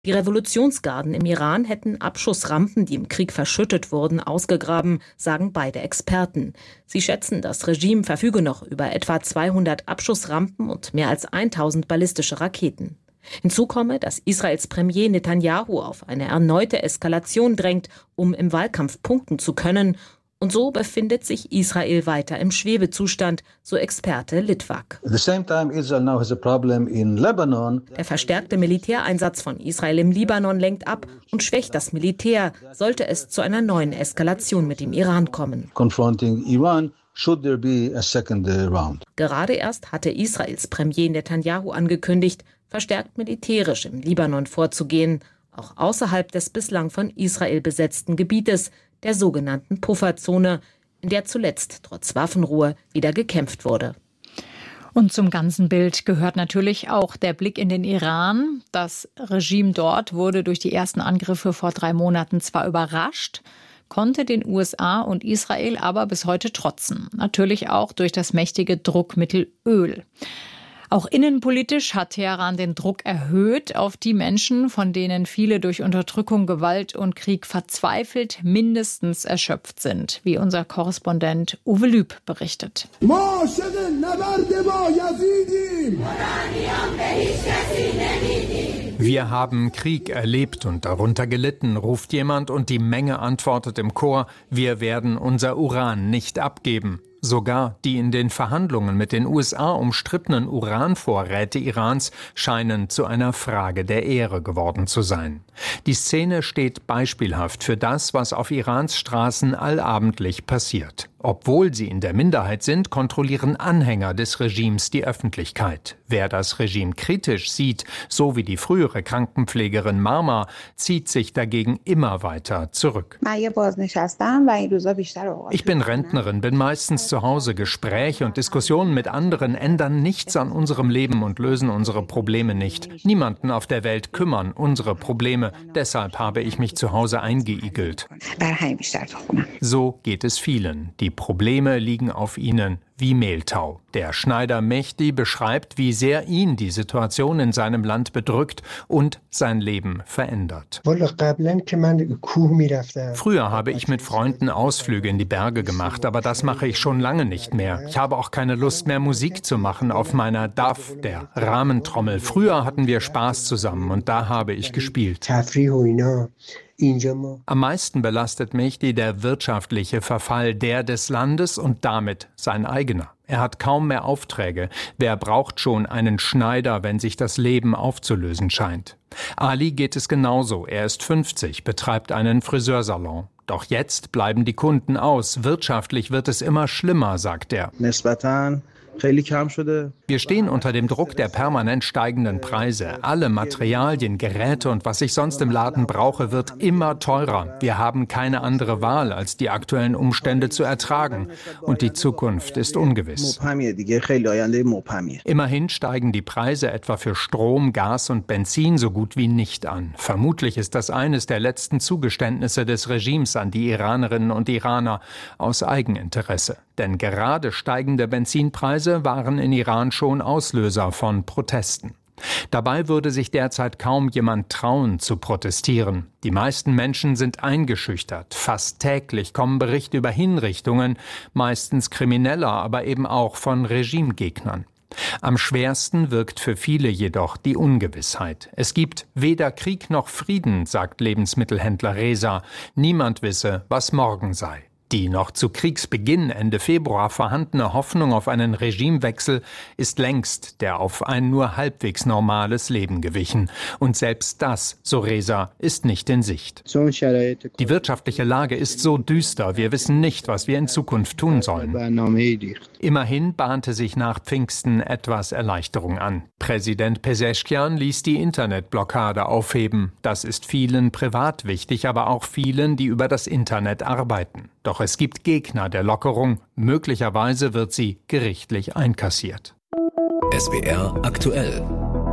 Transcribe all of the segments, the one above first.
Die Revolutionsgarden im Iran hätten Abschussrampen, die im Krieg verschüttet wurden, ausgegraben, sagen beide Experten. Sie schätzen, das Regime verfüge noch über etwa 200 Abschussrampen und mehr als 1000 ballistische Raketen. Hinzu komme, dass Israels Premier Netanyahu auf eine erneute Eskalation drängt, um im Wahlkampf punkten zu können. Und so befindet sich Israel weiter im Schwebezustand, so Experte Litvak. Der verstärkte Militäreinsatz von Israel im Libanon lenkt ab und schwächt das Militär, sollte es zu einer neuen Eskalation mit dem Iran kommen. Gerade erst hatte Israels Premier Netanyahu angekündigt, verstärkt militärisch im Libanon vorzugehen, auch außerhalb des bislang von Israel besetzten Gebietes, der sogenannten Pufferzone, in der zuletzt trotz Waffenruhe wieder gekämpft wurde. Und zum ganzen Bild gehört natürlich auch der Blick in den Iran. Das Regime dort wurde durch die ersten Angriffe vor 3 Monaten zwar überrascht, konnte den USA und Israel aber bis heute trotzen. Natürlich auch durch das mächtige Druckmittel Öl. Auch innenpolitisch hat Teheran den Druck erhöht auf die Menschen, von denen viele durch Unterdrückung, Gewalt und Krieg verzweifelt mindestens erschöpft sind, wie unser Korrespondent Uwe Lüb berichtet. Wir haben Krieg erlebt und darunter gelitten, ruft jemand und die Menge antwortet im Chor, wir werden unser Uran nicht abgeben. Sogar die in den Verhandlungen mit den USA umstrittenen Uranvorräte Irans scheinen zu einer Frage der Ehre geworden zu sein. Die Szene steht beispielhaft für das, was auf Irans Straßen allabendlich passiert. Obwohl sie in der Minderheit sind, kontrollieren Anhänger des Regimes die Öffentlichkeit. Wer das Regime kritisch sieht, so wie die frühere Krankenpflegerin Marma, zieht sich dagegen immer weiter zurück. Ich bin Rentnerin, bin meistens zu Hause. Gespräche und Diskussionen mit anderen ändern nichts an unserem Leben und lösen unsere Probleme nicht. Niemanden auf der Welt kümmern unsere Probleme. Deshalb habe ich mich zu Hause eingeigelt. So geht es vielen. Die Probleme liegen auf ihnen wie Mehltau. Der Schneider Mehdi beschreibt, wie sehr ihn die Situation in seinem Land bedrückt und sein Leben verändert. Früher habe ich mit Freunden Ausflüge in die Berge gemacht, aber das mache ich schon lange nicht mehr. Ich habe auch keine Lust mehr, Musik zu machen auf meiner DAF, der Rahmentrommel. Früher hatten wir Spaß zusammen und da habe ich gespielt. Am meisten belastet Mehdi der wirtschaftliche Verfall, der des Landes und damit sein eigener. Er hat kaum mehr Aufträge. Wer braucht schon einen Schneider, wenn sich das Leben aufzulösen scheint? Ali geht es genauso. Er ist 50, betreibt einen Friseursalon. Doch jetzt bleiben die Kunden aus. Wirtschaftlich wird es immer schlimmer, sagt er. Wir stehen unter dem Druck der permanent steigenden Preise. Alle Materialien, Geräte und was ich sonst im Laden brauche, wird immer teurer. Wir haben keine andere Wahl, als die aktuellen Umstände zu ertragen. Und die Zukunft ist ungewiss. Immerhin steigen die Preise etwa für Strom, Gas und Benzin so gut wie nicht an. Vermutlich ist das eines der letzten Zugeständnisse des Regimes an die Iranerinnen und Iraner aus Eigeninteresse. Denn gerade steigende Benzinpreise waren in Iran schon Auslöser von Protesten. Dabei würde sich derzeit kaum jemand trauen, zu protestieren. Die meisten Menschen sind eingeschüchtert. Fast täglich kommen Berichte über Hinrichtungen, meistens krimineller, aber eben auch von Regimegegnern. Am schwersten wirkt für viele jedoch die Ungewissheit. Es gibt weder Krieg noch Frieden, sagt Lebensmittelhändler Reza. Niemand wisse, was morgen sei. Die noch zu Kriegsbeginn Ende Februar vorhandene Hoffnung auf einen Regimewechsel ist längst der auf ein nur halbwegs normales Leben gewichen. Und selbst das, so Reza, ist nicht in Sicht. Die wirtschaftliche Lage ist so düster, wir wissen nicht, was wir in Zukunft tun sollen. Immerhin bahnte sich nach Pfingsten etwas Erleichterung an. Präsident Pezeshkian ließ die Internetblockade aufheben. Das ist vielen privat wichtig, aber auch vielen, die über das Internet arbeiten. Doch es gibt Gegner der Lockerung. Möglicherweise wird sie gerichtlich einkassiert. SWR aktuell.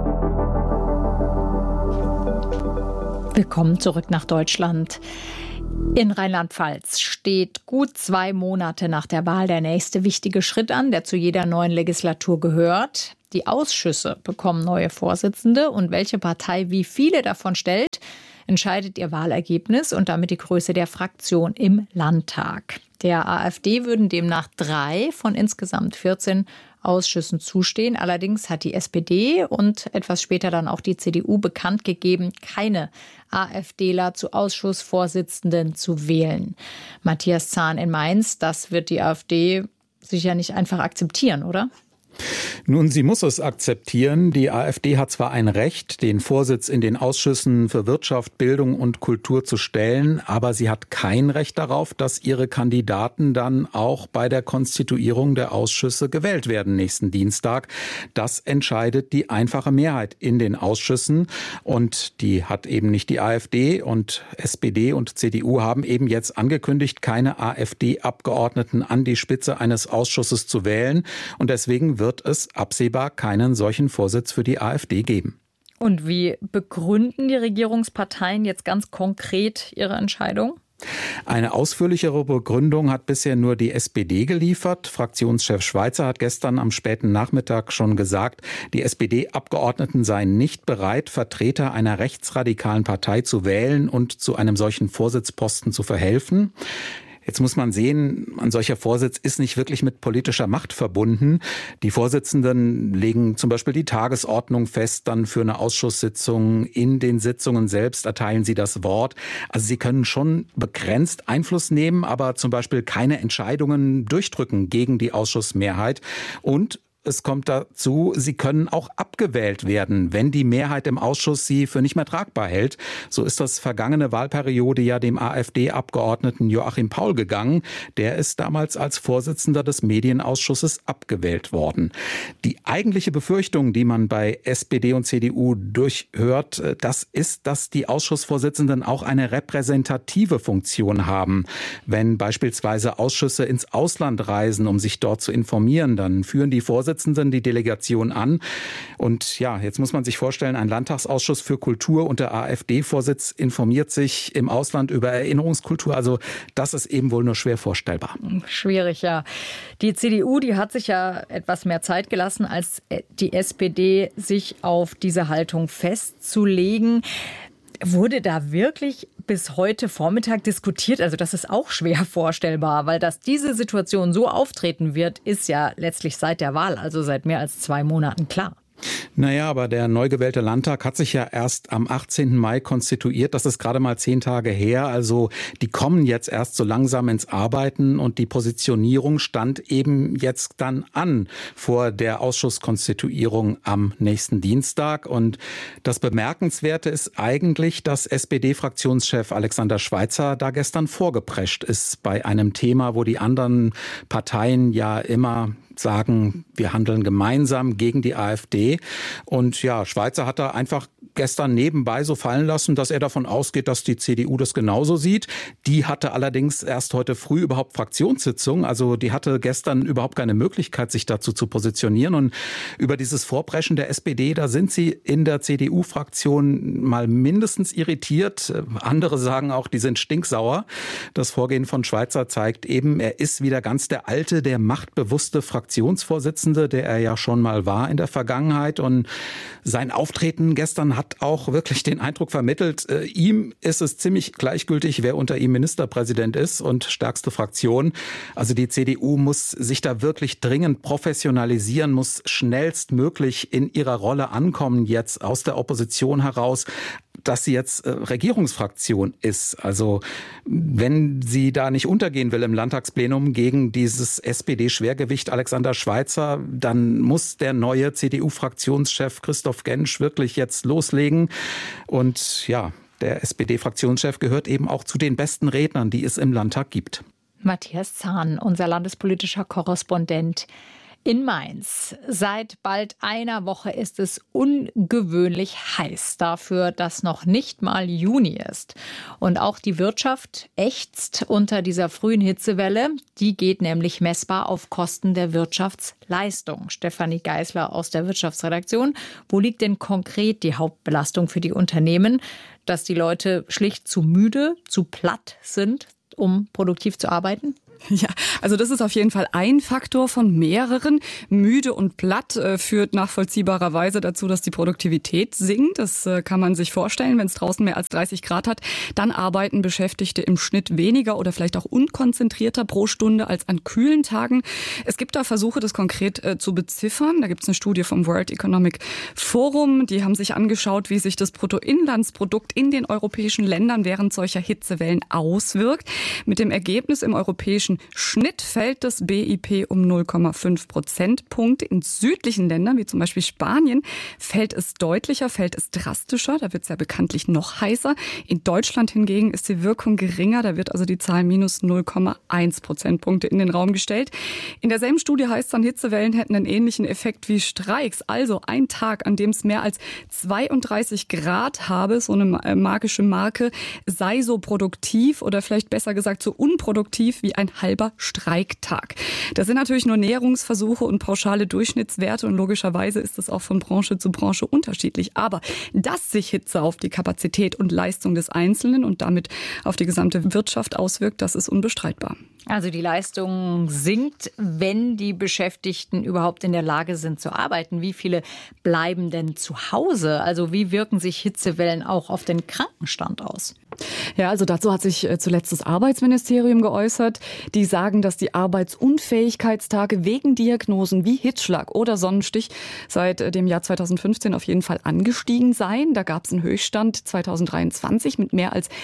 Willkommen zurück nach Deutschland. In Rheinland-Pfalz steht gut 2 Monate nach der Wahl der nächste wichtige Schritt an, der zu jeder neuen Legislatur gehört. Die Ausschüsse bekommen neue Vorsitzende und welche Partei wie viele davon stellt, entscheidet ihr Wahlergebnis und damit die Größe der Fraktion im Landtag. Der AfD würden demnach 3 von insgesamt 14 Ausschüssen zustehen. Allerdings hat die SPD und etwas später dann auch die CDU bekannt gegeben, keine AfDler zu Ausschussvorsitzenden zu wählen. Matthias Zahn in Mainz, das wird die AfD sicher nicht einfach akzeptieren, oder? Nun, sie muss es akzeptieren. Die AfD hat zwar ein Recht, den Vorsitz in den Ausschüssen für Wirtschaft, Bildung und Kultur zu stellen, aber sie hat kein Recht darauf, dass ihre Kandidaten dann auch bei der Konstituierung der Ausschüsse gewählt werden nächsten Dienstag. Das entscheidet die einfache Mehrheit in den Ausschüssen und die hat eben nicht die AfD, und SPD und CDU haben eben jetzt angekündigt, keine AfD-Abgeordneten an die Spitze eines Ausschusses zu wählen, und deswegen wird es absehbar keinen solchen Vorsitz für die AfD geben. Und wie begründen die Regierungsparteien jetzt ganz konkret ihre Entscheidung? Eine ausführlichere Begründung hat bisher nur die SPD geliefert. Fraktionschef Schweizer hat gestern am späten Nachmittag schon gesagt, die SPD-Abgeordneten seien nicht bereit, Vertreter einer rechtsradikalen Partei zu wählen und zu einem solchen Vorsitzposten zu verhelfen. Jetzt muss man sehen, ein solcher Vorsitz ist nicht wirklich mit politischer Macht verbunden. Die Vorsitzenden legen zum Beispiel die Tagesordnung fest, dann für eine Ausschusssitzung. In den Sitzungen selbst erteilen sie das Wort. Also sie können schon begrenzt Einfluss nehmen, aber zum Beispiel keine Entscheidungen durchdrücken gegen die Ausschussmehrheit. Und es kommt dazu, sie können auch abgewählt werden, wenn die Mehrheit im Ausschuss sie für nicht mehr tragbar hält. So ist das vergangene Wahlperiode ja dem AfD-Abgeordneten Joachim Paul gegangen. Der ist damals als Vorsitzender des Medienausschusses abgewählt worden. Die eigentliche Befürchtung, die man bei SPD und CDU durchhört, das ist, dass die Ausschussvorsitzenden auch eine repräsentative Funktion haben. Wenn beispielsweise Ausschüsse ins Ausland reisen, um sich dort zu informieren, dann führen die Vorsitzenden die Delegation an. Und ja, jetzt muss man sich vorstellen, ein Landtagsausschuss für Kultur und der AfD-Vorsitz informiert sich im Ausland über Erinnerungskultur. Also das ist eben wohl nur schwer vorstellbar. Schwierig, ja. Die CDU, die hat sich ja etwas mehr Zeit gelassen, als die SPD, sich auf diese Haltung festzulegen. Wurde da wirklich bis heute Vormittag diskutiert? Also das ist auch schwer vorstellbar, weil dass diese Situation so auftreten wird, ist ja letztlich seit der Wahl, also seit mehr als 2 Monaten klar. Naja, aber der neu gewählte Landtag hat sich ja erst am 18. Mai konstituiert. Das ist gerade mal 10 Tage her. Also die kommen jetzt erst so langsam ins Arbeiten und die Positionierung stand eben jetzt dann an vor der Ausschusskonstituierung am nächsten Dienstag. Und das Bemerkenswerte ist eigentlich, dass SPD-Fraktionschef Alexander Schweizer da gestern vorgeprescht ist bei einem Thema, wo die anderen Parteien ja immer sagen, wir handeln gemeinsam gegen die AfD. Und ja, Schweizer hat da einfach gestern nebenbei so fallen lassen, dass er davon ausgeht, dass die CDU das genauso sieht. Die hatte allerdings erst heute früh überhaupt Fraktionssitzung. Also die hatte gestern überhaupt keine Möglichkeit, sich dazu zu positionieren. Und über dieses Vorpreschen der SPD, da sind sie in der CDU-Fraktion mal mindestens irritiert. Andere sagen auch, die sind stinksauer. Das Vorgehen von Schweizer zeigt eben, er ist wieder ganz der alte, der machtbewusste Fraktionsvorsitzende, der er ja schon mal war in der Vergangenheit. Und sein Auftreten gestern hat auch wirklich den Eindruck vermittelt, ihm ist es ziemlich gleichgültig, wer unter ihm Ministerpräsident ist und stärkste Fraktion. Also die CDU muss sich da wirklich dringend professionalisieren, muss schnellstmöglich in ihrer Rolle ankommen, jetzt aus der Opposition heraus, dass sie jetzt Regierungsfraktion ist. Also wenn sie da nicht untergehen will im Landtagsplenum gegen dieses SPD-Schwergewicht Alexander Schweizer, dann muss der neue CDU-Fraktionschef Christoph Gensch wirklich jetzt loslegen. Und ja, der SPD-Fraktionschef gehört eben auch zu den besten Rednern, die es im Landtag gibt. Matthias Zahn, unser landespolitischer Korrespondent in Mainz. Seit bald einer Woche ist es ungewöhnlich heiß dafür, dass noch nicht mal Juni ist. Und auch die Wirtschaft ächzt unter dieser frühen Hitzewelle. Die geht nämlich messbar auf Kosten der Wirtschaftsleistung. Stefanie Geisler aus der Wirtschaftsredaktion. Wo liegt denn konkret die Hauptbelastung für die Unternehmen? Dass die Leute schlicht zu müde, zu platt sind, um produktiv zu arbeiten? Ja, also das ist auf jeden Fall ein Faktor von mehreren. Müde und platt führt nachvollziehbarerweise dazu, dass die Produktivität sinkt. Das kann man sich vorstellen, wenn es draußen mehr als 30 Grad hat. Dann arbeiten Beschäftigte im Schnitt weniger oder vielleicht auch unkonzentrierter pro Stunde als an kühlen Tagen. Es gibt da Versuche, das konkret zu beziffern. Da gibt es eine Studie vom World Economic Forum. Die haben sich angeschaut, wie sich das Bruttoinlandsprodukt in den europäischen Ländern während solcher Hitzewellen auswirkt. Mit dem Ergebnis, im europäischen Schnitt fällt das BIP um 0,5 Prozentpunkte. In südlichen Ländern, wie zum Beispiel Spanien, fällt es deutlicher, fällt es drastischer. Da wird es ja bekanntlich noch heißer. In Deutschland hingegen ist die Wirkung geringer. Da wird also die Zahl minus 0,1 Prozentpunkte in den Raum gestellt. In derselben Studie heißt es dann, Hitzewellen hätten einen ähnlichen Effekt wie Streiks. Also ein Tag, an dem es mehr als 32 Grad habe, so eine magische Marke, sei so produktiv oder vielleicht besser gesagt so unproduktiv wie ein halber Streiktag. Das sind natürlich nur Näherungsversuche und pauschale Durchschnittswerte und logischerweise ist das auch von Branche zu Branche unterschiedlich. Aber dass sich Hitze auf die Kapazität und Leistung des Einzelnen und damit auf die gesamte Wirtschaft auswirkt, das ist unbestreitbar. Also die Leistung sinkt, wenn die Beschäftigten überhaupt in der Lage sind zu arbeiten. Wie viele bleiben denn zu Hause? Also wie wirken sich Hitzewellen auch auf den Krankenstand aus? Ja, also dazu hat sich zuletzt das Arbeitsministerium geäußert. Die sagen, dass die Arbeitsunfähigkeitstage wegen Diagnosen wie Hitzschlag oder Sonnenstich seit dem Jahr 2015 auf jeden Fall angestiegen seien. Da gab es einen Höchststand 2023 mit mehr als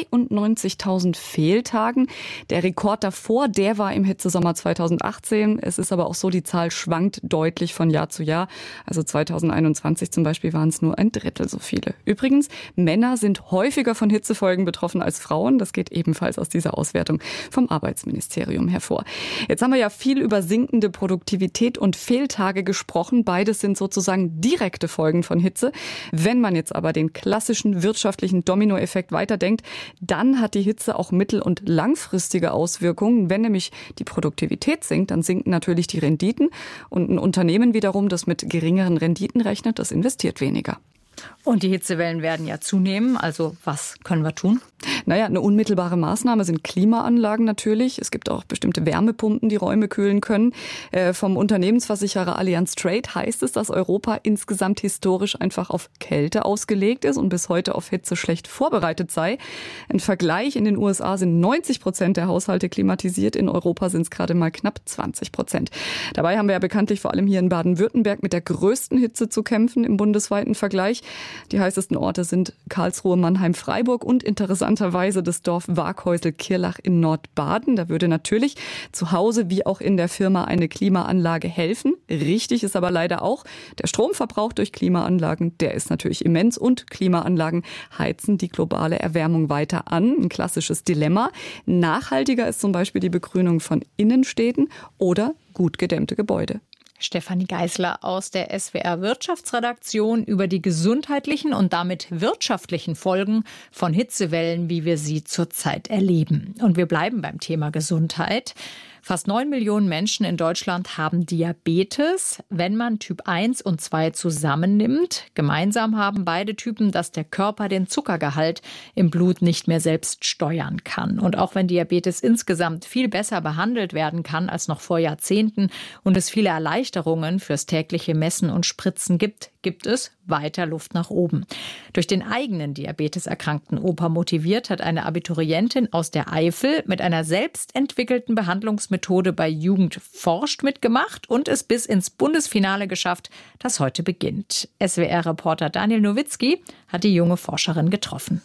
92.000 Fehltagen. Der Rekord davor, der war im Hitzesommer 2018. Es ist aber auch so, die Zahl schwankt deutlich von Jahr zu Jahr. Also 2021 zum Beispiel waren es nur ein Drittel so viele. Übrigens, Männer sind häufiger von Hitzefolgen betroffen als Frauen. Das geht ebenfalls aus dieser Auswertung vom Arbeitsministerium hervor. Jetzt haben wir ja viel über sinkende Produktivität und Fehltage gesprochen. Beides sind sozusagen direkte Folgen von Hitze. Wenn man jetzt aber den klassischen wirtschaftlichen Dominoeffekt weiterdenkt, dann hat die Hitze auch mittel- und langfristige Auswirkungen. Wenn nämlich die Produktivität sinkt, dann sinken natürlich die Renditen. Und ein Unternehmen wiederum, das mit geringeren Renditen rechnet, das investiert weniger. Und die Hitzewellen werden ja zunehmen. Also was können wir tun? Naja, eine unmittelbare Maßnahme sind Klimaanlagen natürlich. Es gibt auch bestimmte Wärmepumpen, die Räume kühlen können. Vom Unternehmensversicherer Allianz Trade heißt es, dass Europa insgesamt historisch einfach auf Kälte ausgelegt ist und bis heute auf Hitze schlecht vorbereitet sei. Ein Vergleich: In den USA sind 90% der Haushalte klimatisiert. In Europa sind es gerade mal knapp 20%. Dabei haben wir ja bekanntlich vor allem hier in Baden-Württemberg mit der größten Hitze zu kämpfen im bundesweiten Vergleich. Die heißesten Orte sind Karlsruhe, Mannheim, Freiburg und interessanterweise das Dorf Waghäusel-Kirlach in Nordbaden. Da würde natürlich zu Hause wie auch in der Firma eine Klimaanlage helfen. Richtig ist aber leider auch, der Stromverbrauch durch Klimaanlagen, der ist natürlich immens und Klimaanlagen heizen die globale Erwärmung weiter an. Ein klassisches Dilemma. Nachhaltiger ist zum Beispiel die Begrünung von Innenstädten oder gut gedämmte Gebäude. Stefanie Geisler aus der SWR Wirtschaftsredaktion über die gesundheitlichen und damit wirtschaftlichen Folgen von Hitzewellen, wie wir sie zurzeit erleben. Und wir bleiben beim Thema Gesundheit. Fast 9 Millionen Menschen in Deutschland haben Diabetes. Wenn man Typ 1 und 2 zusammennimmt, gemeinsam haben beide Typen, dass der Körper den Zuckergehalt im Blut nicht mehr selbst steuern kann. Und auch wenn Diabetes insgesamt viel besser behandelt werden kann als noch vor Jahrzehnten und es viele Erleichterungen fürs tägliche Messen und Spritzen gibt es weiter Luft nach oben. Durch den eigenen diabeteserkrankten Opa motiviert, hat eine Abiturientin aus der Eifel mit einer selbst entwickelten Behandlungsmethode bei Jugend forscht mitgemacht und es bis ins Bundesfinale geschafft, das heute beginnt. SWR-Reporter Daniel Nowitzki hat die junge Forscherin getroffen.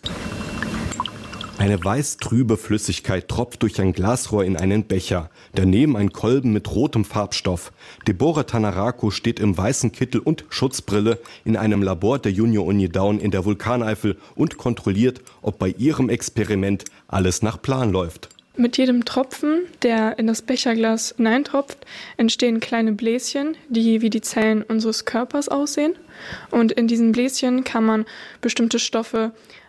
Eine weiß-trübe Flüssigkeit tropft durch ein Glasrohr in einen Becher. Daneben ein Kolben mit rotem Farbstoff. Deborah Tanarako steht im weißen Kittel und Schutzbrille in einem Labor der Junior-Uni Daun in der Vulkaneifel und kontrolliert, ob bei ihrem Experiment alles nach Plan läuft. Mit jedem Tropfen, der in das Becherglas hineintropft, entstehen kleine Bläschen, die wie die Zellen unseres Körpers aussehen. Und in diesen Bläschen kann man bestimmte Stoffe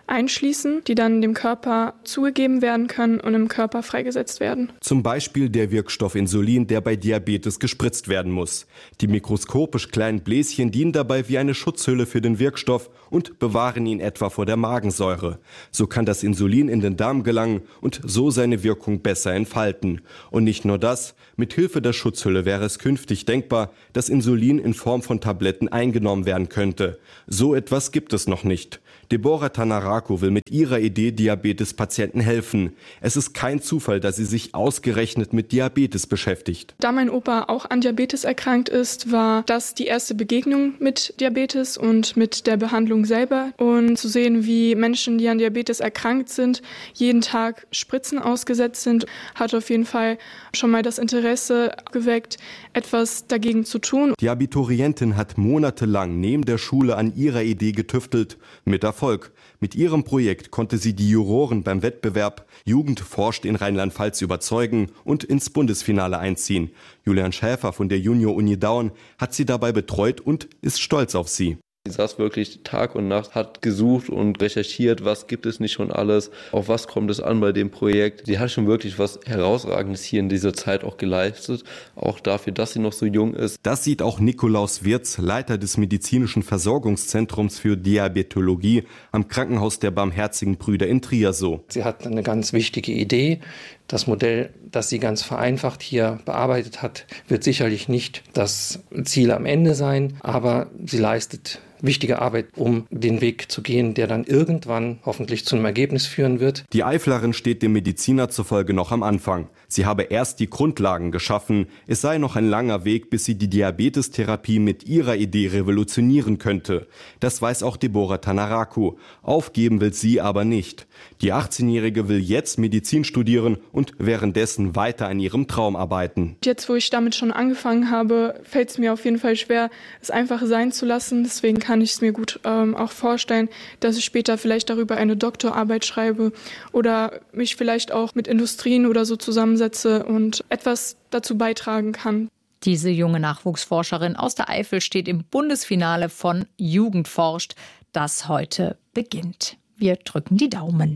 einschließen, die dann dem Körper zugegeben werden können und im Körper freigesetzt werden. Zum Beispiel der Wirkstoff Insulin, der bei Diabetes gespritzt werden muss. Die mikroskopisch kleinen Bläschen dienen dabei wie eine Schutzhülle für den Wirkstoff und bewahren ihn etwa vor der Magensäure. So kann das Insulin in den Darm gelangen und so seine Wirkung besser entfalten. Und nicht nur das, mit Hilfe der Schutzhülle wäre es künftig denkbar, dass Insulin in Form von Tabletten eingenommen werden könnte. So etwas gibt es noch nicht. Deborah Tanarako will mit ihrer Idee Diabetespatienten helfen. Es ist kein Zufall, dass sie sich ausgerechnet mit Diabetes beschäftigt. Da mein Opa auch an Diabetes erkrankt ist, war das die erste Begegnung mit Diabetes und mit der Behandlung selber. Und zu sehen, wie Menschen, die an Diabetes erkrankt sind, jeden Tag Spritzen ausgesetzt sind, hat auf jeden Fall schon mal das Interesse geweckt, etwas dagegen zu tun. Die Abiturientin hat monatelang neben der Schule an ihrer Idee getüftelt. Mit Erfolg. Mit ihrem Projekt konnte sie die Juroren beim Wettbewerb Jugend forscht in Rheinland-Pfalz überzeugen und ins Bundesfinale einziehen. Julian Schäfer von der Junior-Uni Daun hat sie dabei betreut und ist stolz auf sie. Sie saß wirklich Tag und Nacht, hat gesucht und recherchiert, was gibt es nicht schon alles, auf was kommt es an bei dem Projekt. Sie hat schon wirklich was Herausragendes hier in dieser Zeit auch geleistet, auch dafür, dass sie noch so jung ist. Das sieht auch Nikolaus Wirz, Leiter des medizinischen Versorgungszentrums für Diabetologie am Krankenhaus der Barmherzigen Brüder in Trier so. Sie hat eine ganz wichtige Idee. Das Modell, das sie ganz vereinfacht hier bearbeitet hat, wird sicherlich nicht das Ziel am Ende sein, aber sie leistet wichtige Arbeit, um den Weg zu gehen, der dann irgendwann hoffentlich zu einem Ergebnis führen wird. Die Eiflerin steht dem Mediziner zufolge noch am Anfang. Sie habe erst die Grundlagen geschaffen. Es sei noch ein langer Weg, bis sie die Diabetestherapie mit ihrer Idee revolutionieren könnte. Das weiß auch Deborah Tanarako. Aufgeben will sie aber nicht. Die 18-Jährige will jetzt Medizin studieren und währenddessen weiter an ihrem Traum arbeiten. Jetzt, wo ich damit schon angefangen habe, fällt es mir auf jeden Fall schwer, es einfach sein zu lassen. Deswegen kann ich es mir gut auch vorstellen, dass ich später vielleicht darüber eine Doktorarbeit schreibe oder mich vielleicht auch mit Industrien oder so zusammensetze und etwas dazu beitragen kann. Diese junge Nachwuchsforscherin aus der Eifel steht im Bundesfinale von Jugend forscht, das heute beginnt. Wir drücken die Daumen.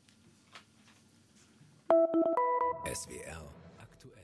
SWR aktuell.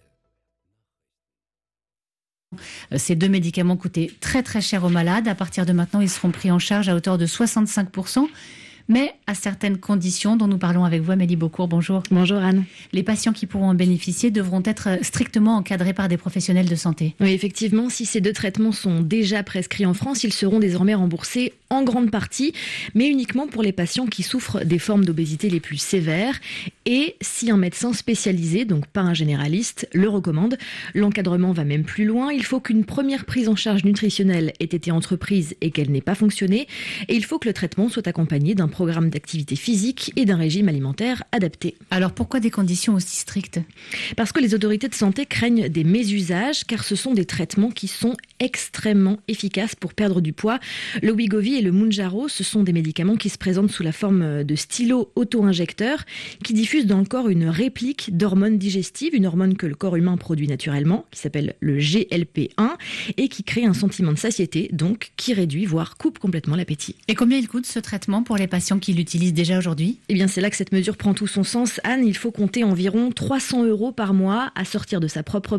Ces deux médicaments coûtaient très très cher aux malades. À partir de maintenant, ils seront pris en charge à hauteur de 65%. Mais à certaines conditions dont nous parlons avec vous, Amélie Beaucourt. Bonjour. Bonjour Anne. Les patients qui pourront en bénéficier devront être strictement encadrés par des professionnels de santé. Oui, effectivement, si ces deux traitements sont déjà prescrits en France, ils seront désormais remboursés en grande partie, mais uniquement pour les patients qui souffrent des formes d'obésité les plus sévères et si un médecin spécialisé, donc pas un généraliste, le recommande. L'encadrement va même plus loin. Il faut qu'une première prise en charge nutritionnelle ait été entreprise et qu'elle n'ait pas fonctionné. Et il faut que le traitement soit accompagné d'un programme d'activité physique et d'un régime alimentaire adapté. Alors pourquoi des conditions aussi strictes ? Parce que les autorités de santé craignent des mésusages, car ce sont des traitements qui sont extrêmement efficaces pour perdre du poids. Le Wegovy et le Mounjaro, ce sont des médicaments qui se présentent sous la forme de stylos auto-injecteurs qui diffusent dans le corps une réplique d'hormones digestives, une hormone que le corps humain produit naturellement, qui s'appelle le GLP-1 et qui crée un sentiment de satiété, donc qui réduit, voire coupe complètement l'appétit. Et combien il coûte ce traitement pour les patients qui l'utilisent déjà aujourd'hui ? Eh bien, c'est là que cette mesure prend tout son sens. Anne, il faut compter environ 300 € par mois à sortir de sa propre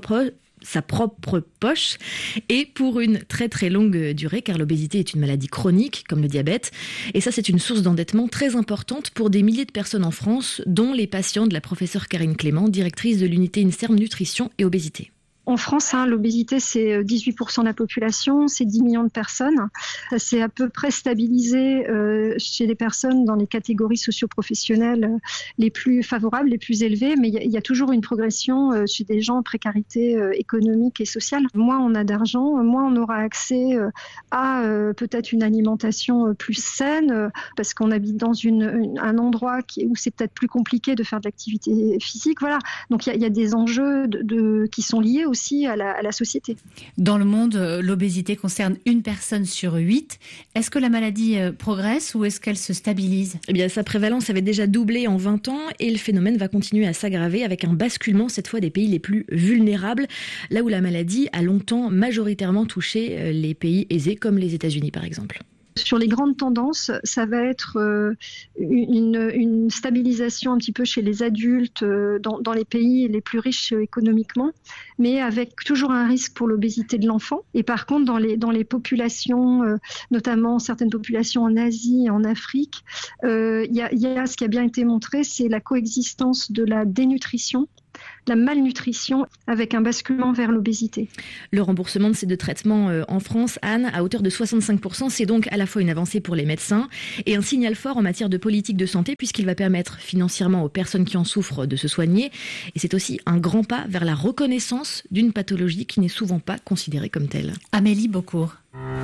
poche et pour une très très longue durée, car l'obésité est une maladie chronique comme le diabète, et ça c'est une source d'endettement très importante pour des milliers de personnes en France, dont les patients de la professeure Karine Clément, directrice de l'unité INSERM Nutrition et Obésité. En France, l'obésité, c'est 18% de la population, c'est 10 millions de personnes. Ça s'est à peu près stabilisé chez les personnes dans les catégories socio-professionnelles les plus favorables, les plus élevées, mais il y a toujours une progression chez des gens en précarité économique et sociale. Moins on a d'argent, moins on aura accès à peut-être une alimentation plus saine, parce qu'on habite dans un endroit où c'est peut-être plus compliqué de faire de l'activité physique. Voilà. Donc il y a des enjeux qui sont liés aussi à la société. Dans le monde, l'obésité concerne une personne sur 8. Est-ce que la maladie progresse ou est-ce qu'elle se stabilise ? Eh bien, sa prévalence avait déjà doublé en 20 ans et le phénomène va continuer à s'aggraver avec un basculement cette fois des pays les plus vulnérables, là où la maladie a longtemps majoritairement touché les pays aisés comme les États-Unis par exemple. Sur les grandes tendances, ça va être une stabilisation un petit peu chez les adultes dans les pays les plus riches économiquement, mais avec toujours un risque pour l'obésité de l'enfant. Et par contre, dans les populations, notamment certaines populations en Asie et en Afrique, il y a ce qui a bien été montré, c'est la coexistence de la dénutrition, la malnutrition avec un basculement vers l'obésité. Le remboursement de ces 2 traitements en France, Anne, à hauteur de 65%, c'est donc à la fois une avancée pour les médecins et un signal fort en matière de politique de santé puisqu'il va permettre financièrement aux personnes qui en souffrent de se soigner. Et c'est aussi un grand pas vers la reconnaissance d'une pathologie qui n'est souvent pas considérée comme telle. Amélie Beaucourt.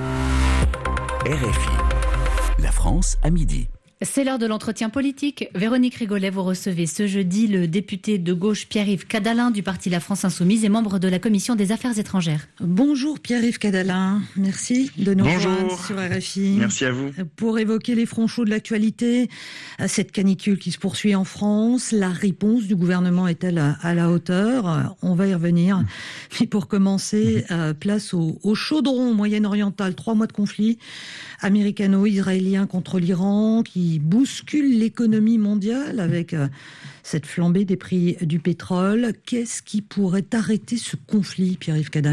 RFI. La France à midi. C'est l'heure de l'entretien politique. Véronique Rigolet, vous recevez ce jeudi le député de gauche Pierre-Yves Cadalin du parti La France Insoumise et membre de la Commission des Affaires étrangères. Bonjour Pierre-Yves Cadalin, merci de nous rejoindre sur RFI. Merci à vous. Pour évoquer les fronts chauds de l'actualité, à cette canicule qui se poursuit en France, la réponse du gouvernement est-elle à la hauteur ? On va y revenir. Mais pour commencer, place au chaudron moyen-oriental, 3 mois de conflit américano-israélien contre l'Iran qui bouscule l'économie mondiale avec cette flambée des prix du pétrole. Qu'est-ce qui pourrait arrêter ce conflit, Pierre-Yves Cadalin ?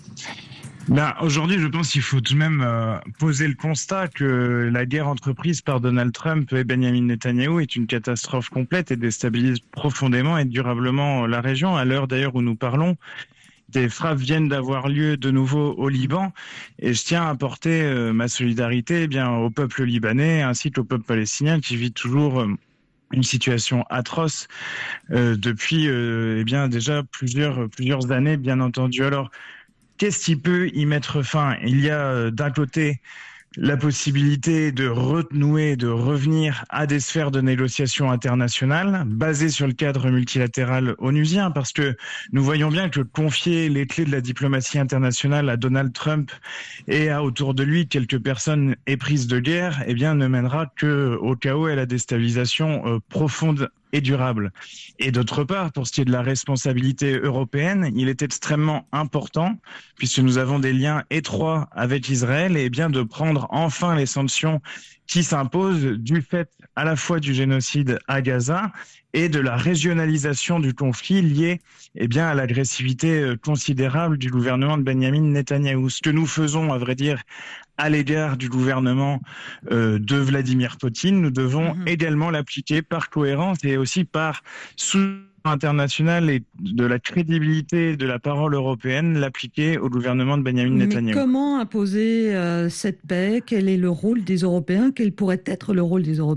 Aujourd'hui, je pense qu'il faut tout de même poser le constat que la guerre entreprise par Donald Trump et Benjamin Netanyahou est une catastrophe complète et déstabilise profondément et durablement la région. À l'heure d'ailleurs où nous parlons, des frappes viennent d'avoir lieu de nouveau au Liban et je tiens à apporter ma solidarité au peuple libanais ainsi qu'au peuple palestinien qui vit toujours une situation atroce depuis déjà plusieurs années, bien entendu. Alors, qu'est-ce qui peut y mettre fin ? Il y a d'un côté la possibilité de renouer, de revenir à des sphères de négociation internationales basées sur le cadre multilatéral onusien, parce que nous voyons bien que confier les clés de la diplomatie internationale à Donald Trump et à autour de lui quelques personnes éprises de guerre, ne mènera que au chaos et à la déstabilisation profonde et durable. Et d'autre part, pour ce qui est de la responsabilité européenne, il est extrêmement important, puisque nous avons des liens étroits avec Israël, de prendre enfin les sanctions qui s'imposent du fait à la fois du génocide à Gaza et de la régionalisation du conflit lié à l'agressivité considérable du gouvernement de Benjamin Netanyahou. Ce que nous faisons, à vrai dire, à l'égard du gouvernement de Vladimir Poutine, nous devons également l'appliquer par cohérence et aussi par soutien international et de la crédibilité de la parole européenne, l'appliquer au gouvernement de Benjamin Netanyahou. Mais comment imposer cette paix ? Quel est le rôle des Européens ? Quel pourrait être le rôle des Européens ?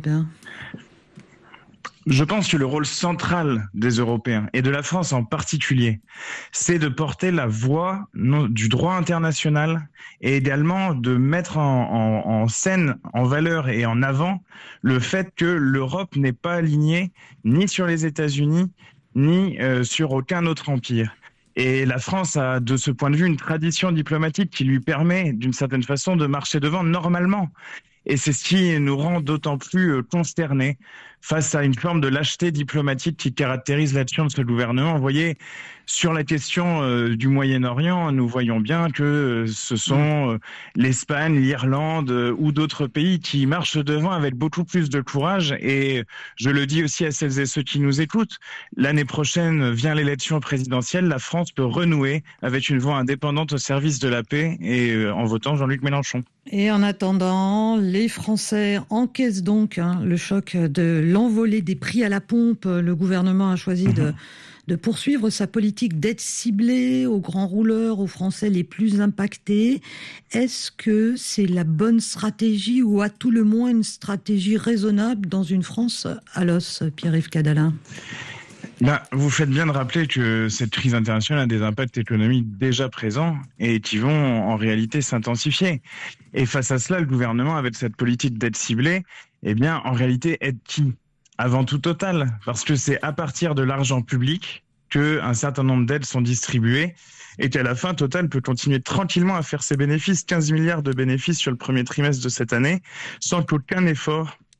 Je pense que le rôle central des Européens, et de la France en particulier, c'est de porter la voix du droit international et également de mettre en scène, en valeur et en avant le fait que l'Europe n'est pas alignée ni sur les États-Unis, ni sur aucun autre empire. Et la France a, de ce point de vue, une tradition diplomatique qui lui permet, d'une certaine façon, de marcher devant normalement. Et c'est ce qui nous rend d'autant plus consternés face à une forme de lâcheté diplomatique qui caractérise l'action de ce gouvernement. Vous voyez, sur la question du Moyen-Orient, nous voyons bien que ce sont l'Espagne, l'Irlande ou d'autres pays qui marchent devant avec beaucoup plus de courage. Et je le dis aussi à celles et ceux qui nous écoutent, l'année prochaine vient l'élection présidentielle. La France peut renouer avec une voix indépendante au service de la paix et en votant Jean-Luc Mélenchon. Et en attendant, les Français encaissent donc le choc de l'envolée des prix à la pompe. Le gouvernement a choisi de poursuivre sa politique d'aide ciblée aux grands rouleurs, aux Français les plus impactés. Est-ce que c'est la bonne stratégie ou à tout le moins une stratégie raisonnable dans une France à l'os, Pierre-Yves Cadalin ? Vous faites bien de rappeler que cette crise internationale a des impacts économiques déjà présents et qui vont en réalité s'intensifier. Et face à cela, le gouvernement, avec cette politique d'aide ciblée, en réalité aide qui ? Avant tout Total, parce que c'est à partir de l'argent public qu'un certain nombre d'aides sont distribuées et qu'à la fin, Total peut continuer tranquillement à faire ses bénéfices, 15 milliards de bénéfices sur le premier trimestre de cette année, sans qu'aucun effort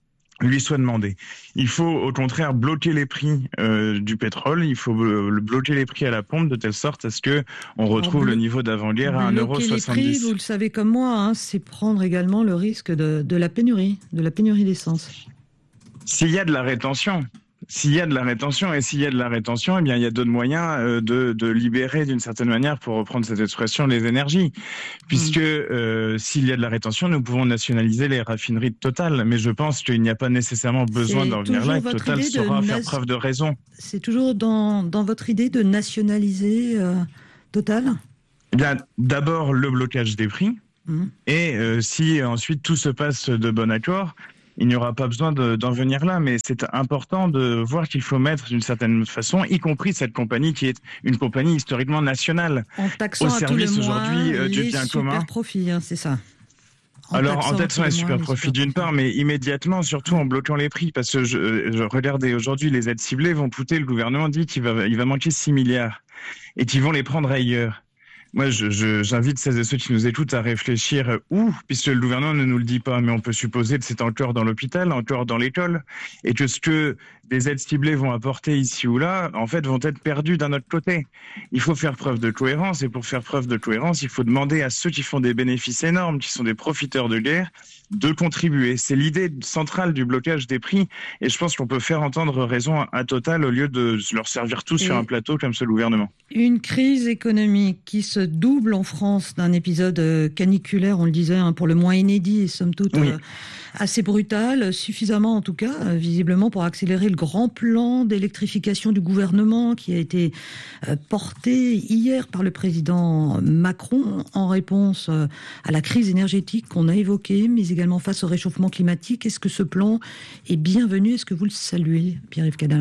lui soit demandé. Il faut au contraire bloquer les prix du pétrole, il faut bloquer les prix à la pompe de telle sorte à ce que on retrouve le niveau d'avant-guerre à 1,70 €. Bloquer les prix, vous le savez comme moi, c'est prendre également le risque de la pénurie d'essence. S'il y a de la rétention, et s'il y a de la rétention, eh bien, il y a d'autres moyens de libérer d'une certaine manière, pour reprendre cette expression, les énergies. Puisque s'il y a de la rétention, nous pouvons nationaliser les raffineries de Total. Mais je pense qu'il n'y a pas nécessairement besoin d'en venir là et que Total saura faire preuve de raison. C'est toujours dans votre idée de nationaliser Total ? Eh bien, d'abord, le blocage des prix. Et si ensuite tout se passe de bon accord, il n'y aura pas besoin d'en venir là, mais c'est important de voir qu'il faut mettre d'une certaine façon, y compris cette compagnie qui est une compagnie historiquement nationale, en taxant au service aujourd'hui du bien commun. Super profits, c'est ça. Alors, en taxant les super profits d'une part, mais immédiatement, surtout en bloquant les prix, parce que je regardais aujourd'hui, les aides ciblées vont coûter, le gouvernement dit qu'il va manquer 6 milliards et qu'ils vont les prendre ailleurs. Moi, j'invite celles et ceux qui nous écoutent à réfléchir où, puisque le gouvernement ne nous le dit pas, mais on peut supposer que c'est encore dans l'hôpital, encore dans l'école, et que ce que des aides ciblées vont apporter ici ou là, en fait, vont être perdues d'un autre côté. Il faut faire preuve de cohérence, et pour faire preuve de cohérence, il faut demander à ceux qui font des bénéfices énormes, qui sont des profiteurs de guerre, de contribuer. C'est l'idée centrale du blocage des prix, et je pense qu'on peut faire entendre raison à Total au lieu de leur servir tout sur un plateau comme ce gouvernement. Une crise économique qui se double en France d'un épisode caniculaire, on le disait, pour le moins inédit et somme toute assez brutal, suffisamment en tout cas, visiblement pour accélérer le grand plan d'électrification du gouvernement qui a été porté hier par le président Macron en réponse à la crise énergétique qu'on a évoquée, mais également face au réchauffement climatique. Est-ce que ce plan est bienvenu ? Est-ce que vous le saluez, Pierre-Yves Cadalin ?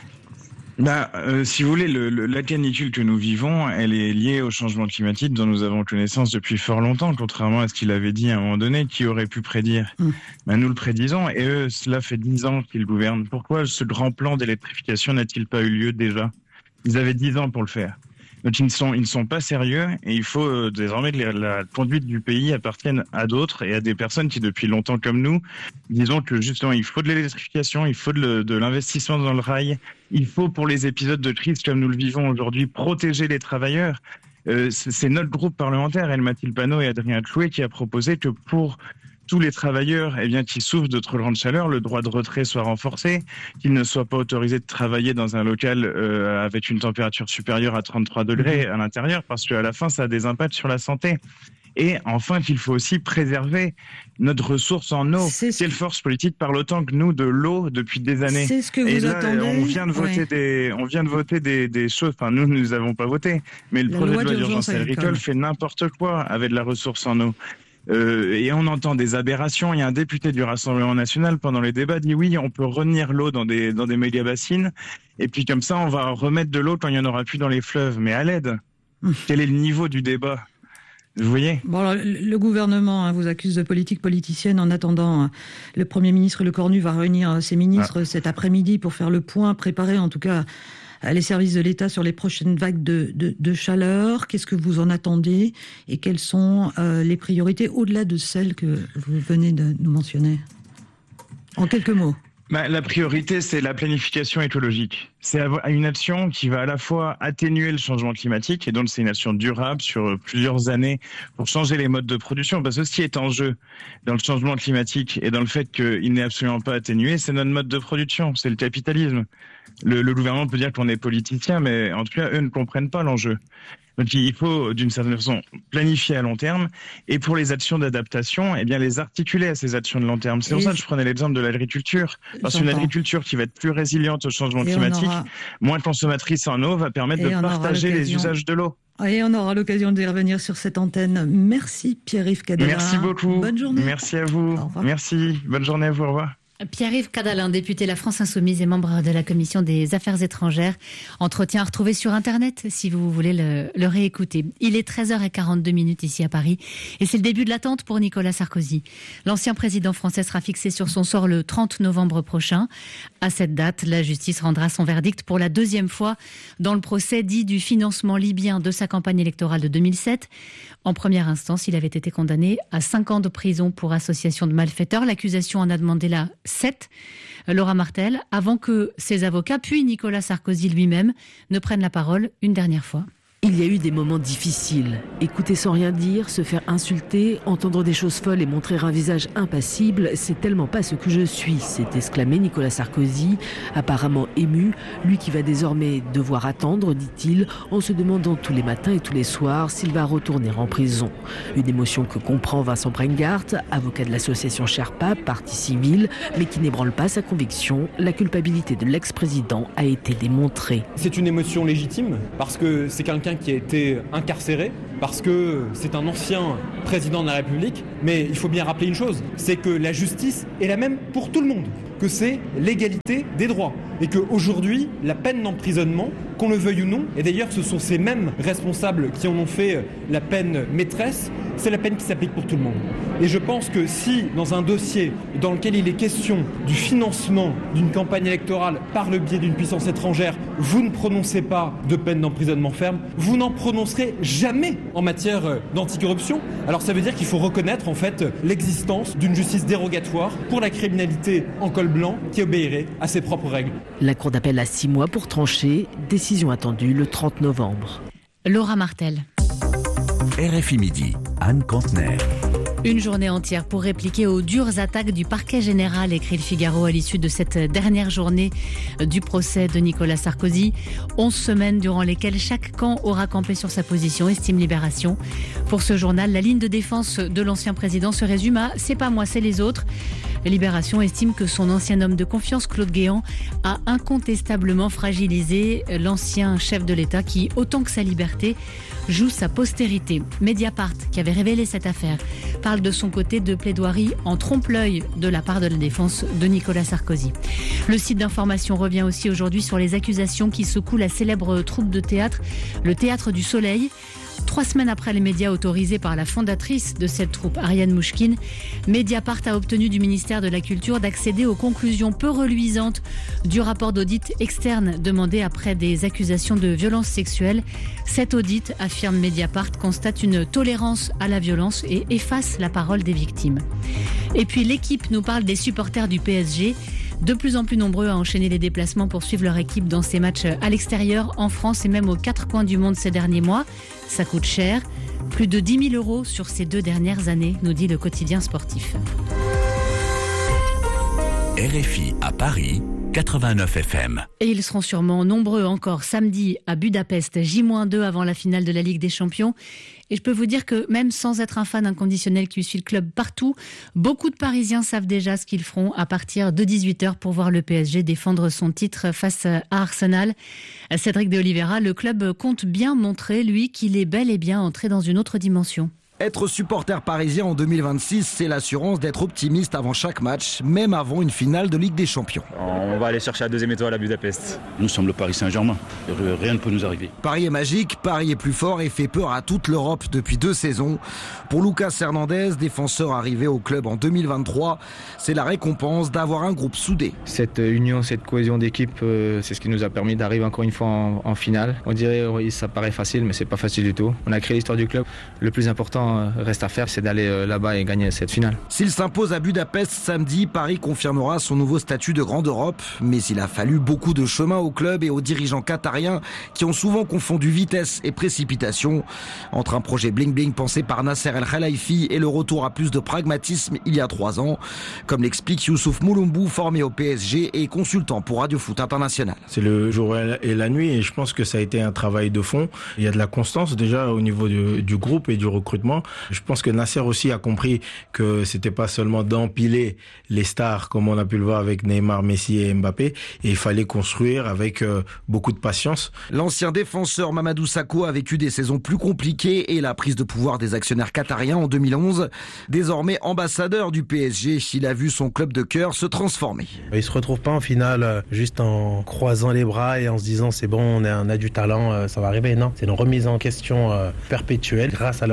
Si vous voulez, la canicule que nous vivons, elle est liée au changement climatique dont nous avons connaissance depuis fort longtemps, contrairement à ce qu'il avait dit à un moment donné, qui aurait pu prédire. Nous le prédisons, et eux, cela fait 10 ans qu'ils gouvernent. Pourquoi ce grand plan d'électrification n'a-t-il pas eu lieu déjà ? Ils avaient 10 ans pour le faire. Donc ils ne sont pas sérieux, et il faut désormais que la conduite du pays appartienne à d'autres et à des personnes qui depuis longtemps comme nous, disons que justement il faut de l'électrification, il faut de l'investissement dans le rail, il faut pour les épisodes de crise comme nous le vivons aujourd'hui protéger les travailleurs. C'est notre groupe parlementaire, Mathilde Panot et Adrien Clouet, qui a proposé que pour tous les travailleurs qui souffrent de trop grande chaleur, le droit de retrait soit renforcé, qu'ils ne soient pas autorisés de travailler dans un local avec une température supérieure à 33 degrés à l'intérieur, parce qu'à la fin, ça a des impacts sur la santé. Et enfin, qu'il faut aussi préserver notre ressource en eau. Quelle force politique parle autant que nous de l'eau depuis des années ? C'est ce que vous attendez. On vient de voter des choses. Enfin, nous ne avons pas voté, mais le projet de loi d'urgence agricole fait n'importe quoi avec de la ressource en eau. Et on entend des aberrations. Il y a un député du Rassemblement national pendant les débats dit oui, on peut retenir l'eau dans des méga-bassines, et puis comme ça on va remettre de l'eau quand il n'y en aura plus dans les fleuves. Mais à l'aide, quel est le niveau du débat ? Vous voyez ? Bon, alors, le gouvernement vous accuse de politique politicienne. En attendant, le Premier ministre Le Cornu va réunir ses ministres cet après-midi pour faire le point, préparer en tout cas les services de l'État sur les prochaines vagues de chaleur. Qu'est-ce que vous en attendez et quelles sont les priorités au-delà de celles que vous venez de nous mentionner ? En quelques mots. La priorité, c'est la planification écologique. C'est une action qui va à la fois atténuer le changement climatique, et donc c'est une action durable sur plusieurs années pour changer les modes de production. Parce que ce qui est en jeu dans le changement climatique et dans le fait qu'il n'est absolument pas atténué, c'est notre mode de production, c'est le capitalisme. Le gouvernement peut dire qu'on est politicien, mais en tout cas, eux ne comprennent pas l'enjeu. Donc il faut d'une certaine façon planifier à long terme, et pour les actions d'adaptation, les articuler à ces actions de long terme. C'est pour ça que je prenais l'exemple de l'agriculture, parce qu'une agriculture qui va être plus résiliente au changement climatique, moins consommatrice en eau, va permettre de partager les usages de l'eau. Et on aura l'occasion d'y revenir sur cette antenne. Merci Pierre-Yves Cadalin. Merci beaucoup. Bonne journée. Merci à vous. Merci. Bonne journée à vous. Au revoir. Pierre-Yves Cadalin, député La France Insoumise et membre de la Commission des Affaires étrangères. Entretien à retrouver sur Internet si vous voulez le réécouter. Il est 13h42 ici à Paris et c'est le début de l'attente pour Nicolas Sarkozy. L'ancien président français sera fixé sur son sort le 30 novembre prochain. À cette date, la justice rendra son verdict pour la deuxième fois dans le procès dit du financement libyen de sa campagne électorale de 2007. En première instance, il avait été condamné à 5 ans de prison pour association de malfaiteurs. L'accusation en a demandé la 7. Laura Martel, avant que ses avocats, puis Nicolas Sarkozy lui-même, ne prennent la parole une dernière fois. Il y a eu des moments difficiles. Écouter sans rien dire, se faire insulter, entendre des choses folles et montrer un visage impassible, c'est tellement pas ce que je suis, s'est exclamé Nicolas Sarkozy, apparemment ému, lui qui va désormais devoir attendre, dit-il, en se demandant tous les matins et tous les soirs s'il va retourner en prison. Une émotion que comprend Vincent Brengart, avocat de l'association Sherpa, partie civile, mais qui n'ébranle pas sa conviction. La culpabilité de l'ex-président a été démontrée. C'est une émotion légitime, parce que c'est quelqu'un qui a été incarcéré, parce que c'est un ancien président de la République, mais il faut bien rappeler une chose, c'est que la justice est la même pour tout le monde, que c'est l'égalité des droits, et qu'aujourd'hui, la peine d'emprisonnement, qu'on le veuille ou non, et d'ailleurs ce sont ces mêmes responsables qui en ont fait la peine maîtresse, c'est la peine qui s'applique pour tout le monde. Et je pense que si, dans un dossier dans lequel il est question du financement d'une campagne électorale par le biais d'une puissance étrangère, vous ne prononcez pas de peine d'emprisonnement ferme, vous n'en prononcerez jamais en matière d'anticorruption. Alors ça veut dire qu'il faut reconnaître en fait l'existence d'une justice dérogatoire pour la criminalité en col blanc qui obéirait à ses propres règles. La Cour d'appel a 6 mois pour trancher, décision attendue le 30 novembre. Laura Martel. RFI Midi, Anne Cantenaire. Une journée entière pour répliquer aux dures attaques du parquet général, écrit le Figaro à l'issue de cette dernière journée du procès de Nicolas Sarkozy. 11 semaines durant lesquelles chaque camp aura campé sur sa position, estime Libération. Pour ce journal, la ligne de défense de l'ancien président se résume à « c'est pas moi, c'est les autres ». Libération estime que son ancien homme de confiance, Claude Guéant, a incontestablement fragilisé l'ancien chef de l'État qui, autant que sa liberté, joue sa postérité. Mediapart, qui avait révélé cette affaire, parle de son côté de plaidoirie en trompe-l'œil de la part de la défense de Nicolas Sarkozy. Le site d'information revient aussi aujourd'hui sur les accusations qui secouent la célèbre troupe de théâtre, le Théâtre du Soleil. 3 semaines après les médias autorisés par la fondatrice de cette troupe, Ariane Mouchkine, Mediapart a obtenu du ministère de la Culture d'accéder aux conclusions peu reluisantes du rapport d'audit externe demandé après des accusations de violences sexuelles. Cet audit, affirme Mediapart, constate une tolérance à la violence et efface la parole des victimes. Et puis l'équipe nous parle des supporters du PSG. De plus en plus nombreux à enchaîner les déplacements pour suivre leur équipe dans ces matchs à l'extérieur, en France et même aux 4 coins du monde ces derniers mois. Ça coûte cher. Plus de 10 000 € sur ces 2 dernières années, nous dit le quotidien sportif. RFI à Paris, 89 FM. Et ils seront sûrement nombreux encore samedi à Budapest, J-2 avant la finale de la Ligue des Champions. Et je peux vous dire que même sans être un fan inconditionnel qui suit le club partout, beaucoup de Parisiens savent déjà ce qu'ils feront à partir de 18h pour voir le PSG défendre son titre face à Arsenal. Cédric de Oliveira, le club compte bien montrer, lui, qu'il est bel et bien entré dans une autre dimension. Être supporter parisien en 2026, c'est l'assurance d'être optimiste avant chaque match, même avant une finale de Ligue des Champions. On va aller chercher la 2e étoile à Budapest. Nous sommes le Paris Saint-Germain. Rien ne peut nous arriver. Paris est magique, Paris est plus fort et fait peur à toute l'Europe depuis 2 saisons. Pour Lucas Hernandez, défenseur arrivé au club en 2023, c'est la récompense d'avoir un groupe soudé. Cette union, cette cohésion d'équipe, c'est ce qui nous a permis d'arriver encore une fois en finale. On dirait, oui, ça paraît facile, mais c'est pas facile du tout. On a créé l'histoire du club. Le plus important reste à faire, c'est d'aller là-bas et gagner cette finale. S'il s'impose à Budapest samedi, Paris confirmera son nouveau statut de grande Europe. Mais il a fallu beaucoup de chemin au club et aux dirigeants qatariens qui ont souvent confondu vitesse et précipitation. Entre un projet bling-bling pensé par Nasser El Khelaifi et le retour à plus de pragmatisme il y a 3 ans. Comme l'explique Youssouf Moulombou, formé au PSG et consultant pour Radio Foot International. C'est le jour et la nuit et je pense que ça a été un travail de fond. Il y a de la constance déjà au niveau du groupe et du recrutement. Je pense que Nasser aussi a compris que c'était pas seulement d'empiler les stars comme on a pu le voir avec Neymar, Messi et Mbappé, et il fallait construire avec beaucoup de patience. L'ancien défenseur Mamadou Sakho a vécu des saisons plus compliquées et la prise de pouvoir des actionnaires qatariens en 2011. Désormais ambassadeur du PSG, il a vu son club de cœur se transformer. Il se retrouve pas en finale juste en croisant les bras et en se disant c'est bon, on a du talent, ça va arriver. Non, c'est une remise en question perpétuelle grâce à leurs efforts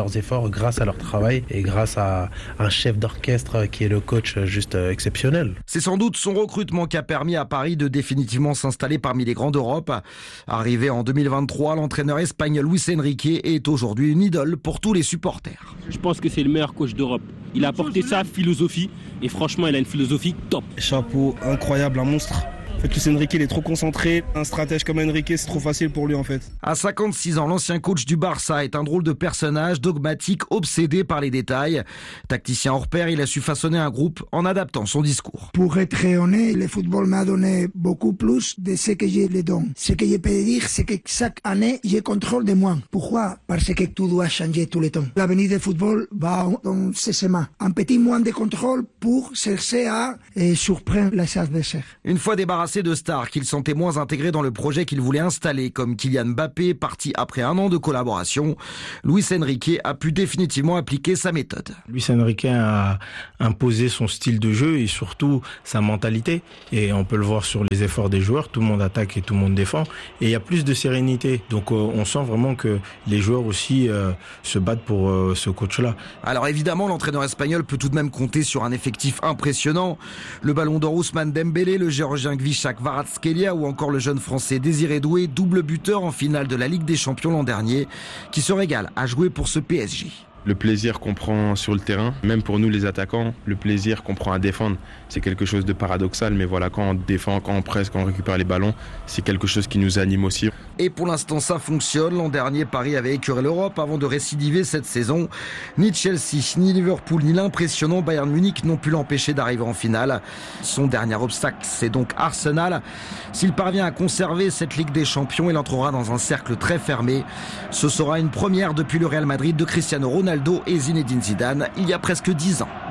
grâce à leur travail et grâce à un chef d'orchestre qui est le coach juste exceptionnel. C'est sans doute son recrutement qui a permis à Paris de définitivement s'installer parmi les grands d'Europe. Arrivé en 2023, l'entraîneur espagnol Luis Enrique est aujourd'hui une idole pour tous les supporters. Je pense que c'est le meilleur coach d'Europe. Il a apporté sa philosophie et franchement, il a une philosophie top. Chapeau, incroyable, un monstre. En fait, Luis Enrique, il est trop concentré. Un stratège comme Enrique, c'est trop facile pour lui, en fait. À 56 ans, l'ancien coach du Barça est un drôle de personnage, dogmatique, obsédé par les détails. Tacticien hors pair, il a su façonner un groupe en adaptant son discours. Pour être honnête, le football m'a donné beaucoup plus de ce que je le donne. Ce que je peux dire, c'est que chaque année, je contrôle de moins. Pourquoi? Parce que tout doit changer tout le temps. L'avenir du football va dans ces mains. Un petit moins de contrôle pour chercher à surprendre les adversaires. Une fois débarrassé de stars qu'il sentait moins intégrés dans le projet qu'il voulait installer, comme Kylian Mbappé, parti après un an de collaboration, Luis Enrique a pu définitivement appliquer sa méthode. Luis Enrique a imposé son style de jeu et surtout sa mentalité. Et on peut le voir sur les efforts des joueurs, tout le monde attaque et tout le monde défend. Et il y a plus de sérénité. Donc on sent vraiment que les joueurs aussi se battent pour ce coach-là. Alors évidemment, l'entraîneur espagnol peut tout de même compter sur un effectif impressionnant. Le ballon d'or Ousmane Dembélé, le géorgien Gvicha Kvaratskhelia ou encore le jeune français Désiré Doué, double buteur en finale de la Ligue des Champions l'an dernier, qui se régale à jouer pour ce PSG. Le plaisir qu'on prend sur le terrain, même pour nous les attaquants, le plaisir qu'on prend à défendre, c'est quelque chose de paradoxal, mais voilà, quand on défend, quand on presse, quand on récupère les ballons, c'est quelque chose qui nous anime aussi. Et pour l'instant ça fonctionne. L'an dernier, Paris avait écuré l'Europe avant de récidiver cette saison. Ni Chelsea, ni Liverpool, ni l'impressionnant Bayern Munich n'ont pu l'empêcher d'arriver en finale. Son dernier obstacle, c'est donc Arsenal. S'il parvient à conserver cette Ligue des Champions, il entrera dans un cercle très fermé. Ce sera une première depuis le Real Madrid de Cristiano Ronaldo et Zinedine Zidane il y a presque 10 ans.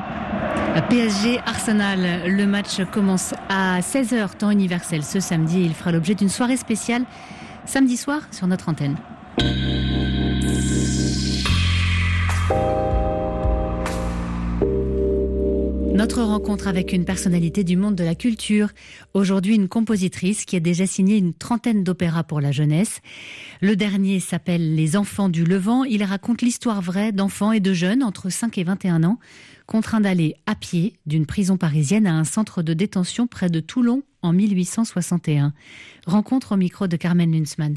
PSG Arsenal, le match commence à 16h temps universel ce samedi et il fera l'objet d'une soirée spéciale samedi soir sur notre antenne. Notre rencontre avec une personnalité du monde de la culture. Aujourd'hui, une compositrice qui a déjà signé une trentaine d'opéras pour la jeunesse. Le dernier s'appelle Les Enfants du Levant. Il raconte l'histoire vraie d'enfants et de jeunes entre 5 et 21 ans, contraints d'aller à pied d'une prison parisienne à un centre de détention près de Toulon en 1861. Rencontre au micro de Carmen Lunzmann.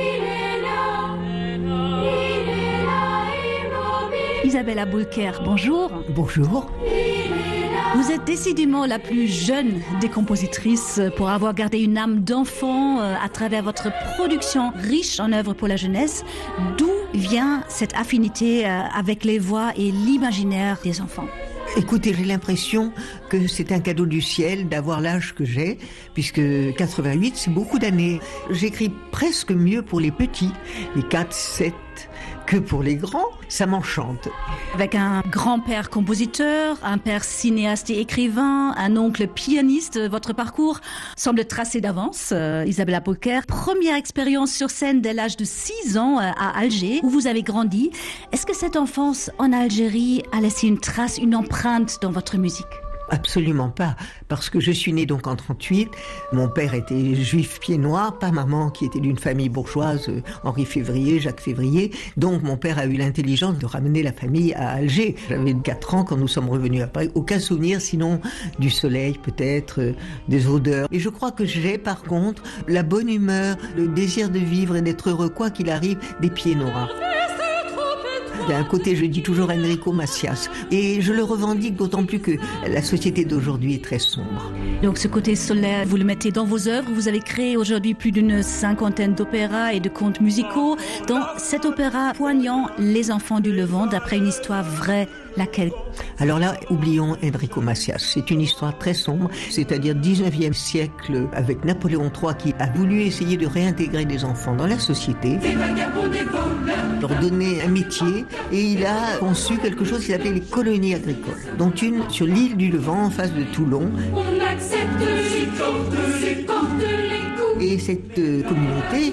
Isabelle Aboulker, bonjour. Bonjour. Vous êtes décidément la plus jeune des compositrices pour avoir gardé une âme d'enfant à travers votre production riche en œuvres pour la jeunesse. D'où vient cette affinité avec les voix et l'imaginaire des enfants ? Écoutez, j'ai l'impression que c'est un cadeau du ciel d'avoir l'âge que j'ai, puisque 88, c'est beaucoup d'années. J'écris presque mieux pour les petits, les 4, 7, que pour les grands, ça m'enchante. Avec un grand-père compositeur, un père cinéaste et écrivain, un oncle pianiste, votre parcours semble tracé d'avance. Isabelle Aboulker, première expérience sur scène dès l'âge de 6 ans à Alger, où vous avez grandi. Est-ce que cette enfance en Algérie a laissé une trace, une empreinte dans votre musique ? Absolument pas, parce que je suis née donc en 38. Mon père était juif pied noir, pas maman qui était d'une famille bourgeoise, Henri Février, Jacques Février. Donc mon père a eu l'intelligence de ramener la famille à Alger. J'avais 4 ans quand nous sommes revenus à Paris. Aucun souvenir sinon du soleil peut-être, des odeurs. Et je crois que j'ai par contre la bonne humeur, le désir de vivre et d'être heureux quoi qu'il arrive, des pieds noirs. D'un côté, je dis toujours Enrico Macias. Et je le revendique d'autant plus que la société d'aujourd'hui est très sombre. Donc ce côté solaire, vous le mettez dans vos œuvres. Vous avez créé aujourd'hui plus d'une 50aine d'opéras et de contes musicaux. Dans cet opéra poignant, Les Enfants du Levant, d'après une histoire vraie, laquelle ? Alors là, oublions Enrico Macias. C'est une histoire très sombre, c'est-à-dire 19e siècle, avec Napoléon III qui a voulu essayer de réintégrer des enfants dans la société, leur donner un métier, et il a conçu quelque chose qu'il appelait les colonies agricoles, dont une sur l'île du Levant, en face de Toulon. On accepte les comptes, les coups. Et cette communauté...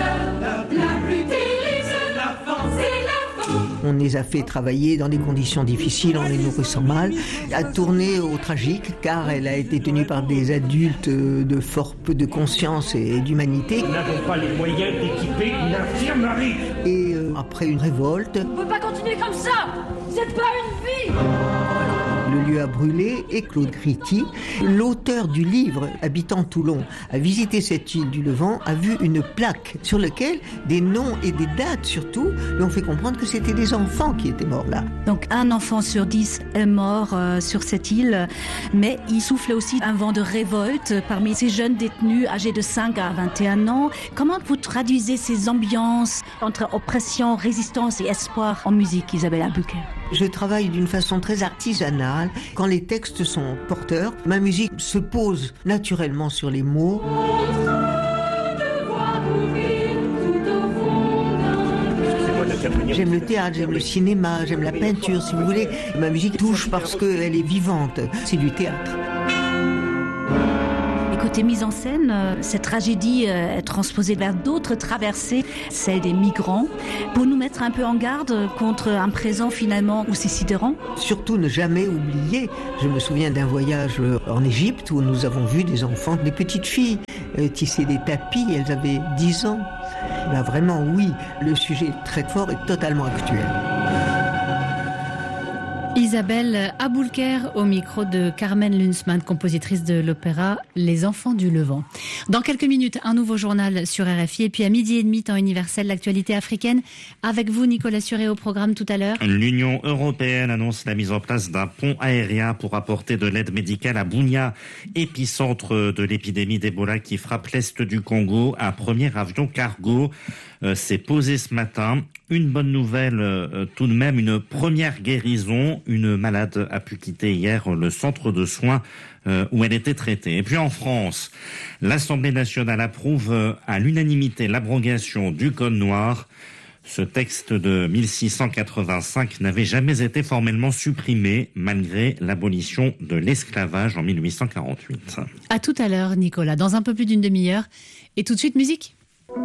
On les a fait travailler dans des conditions difficiles en les nourrissant mal, a tourné au tragique car elle a été tenue par des adultes de fort peu de conscience et d'humanité. Nous n'avons pas les moyens d'équiper une infirmerie. Et après une révolte... On ne peut pas continuer continuez comme ça. C'est pas une vie. Le lieu a brûlé et Claude Gritti, l'auteur du livre habitant Toulon, a visité cette île du Levant, a vu une plaque sur laquelle des noms et des dates surtout lui ont fait comprendre que c'était des enfants qui étaient morts là. Donc un enfant sur 10 est mort sur cette île, mais il souffle aussi un vent de révolte parmi ces jeunes détenus âgés de 5 à 21 ans. Comment vous traduisez ces ambiances entre oppression, résistance et espoir en musique, Isabelle Albuquerque? Je travaille d'une façon très artisanale. Quand les textes sont porteurs, ma musique se pose naturellement sur les mots. J'aime le théâtre, j'aime le cinéma, j'aime la peinture, si vous voulez. Ma musique touche parce qu'elle est vivante. C'est du théâtre. Côté mise en scène, cette tragédie est transposée vers d'autres traversées, celle des migrants, pour nous mettre un peu en garde contre un présent finalement aussi sidérant. Surtout ne jamais oublier, je me souviens d'un voyage en Égypte où nous avons vu des enfants, des petites filles tisser des tapis, elles avaient 10 ans. Là vraiment oui, le sujet est très fort et totalement actuel. Isabelle Aboulker au micro de Carmen Lunsmann, compositrice de l'opéra Les Enfants du Levant. Dans quelques minutes, un nouveau journal sur RFI et puis à 12h30, temps universel, l'actualité africaine. Avec vous, Nicolas Suré, au programme tout à l'heure. L'Union européenne annonce la mise en place d'un pont aérien pour apporter de l'aide médicale à Bunia, épicentre de l'épidémie d'Ebola qui frappe l'est du Congo. Un premier avion cargo s'est posé ce matin. Une bonne nouvelle tout de même, une première guérison. Une malade a pu quitter hier le centre de soins où elle était traitée. Et puis en France, l'Assemblée nationale approuve à l'unanimité l'abrogation du Code noir. Ce texte de 1685 n'avait jamais été formellement supprimé malgré l'abolition de l'esclavage en 1848. À tout à l'heure, Nicolas, dans un peu plus d'une demi-heure. Et tout de suite, musique.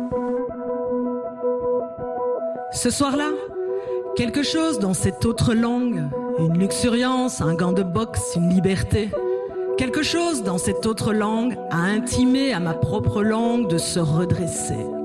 Ce soir-là, quelque chose dans cette autre langue, une luxuriance, un gant de boxe, une liberté. Quelque chose dans cette autre langue a intimé à ma propre langue de se redresser.